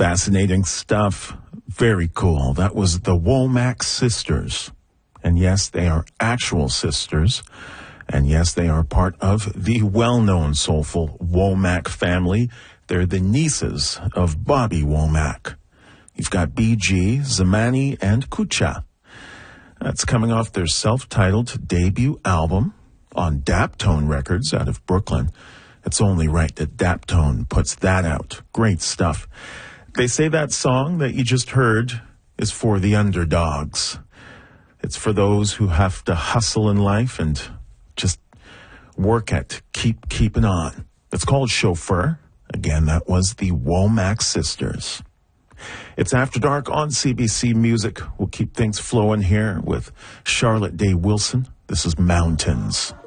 Fascinating stuff. Very cool. That was the Womack Sisters. And yes, they are actual sisters. And yes, they are part of the well-known soulful Womack family. They're the nieces of Bobby Womack. You've got BG, Zamani, and Kucha. That's coming off their self-titled debut album on Daptone Records out of Brooklyn. It's only right that Daptone puts that out. Great stuff. They say that song that you just heard is for the underdogs. It's for those who have to hustle in life and just work at keeping on. It's called Chauffeur. Again, that was the Womack Sisters. It's After Dark on CBC Music. We'll keep things flowing here with Charlotte Day Wilson. This is Mountains.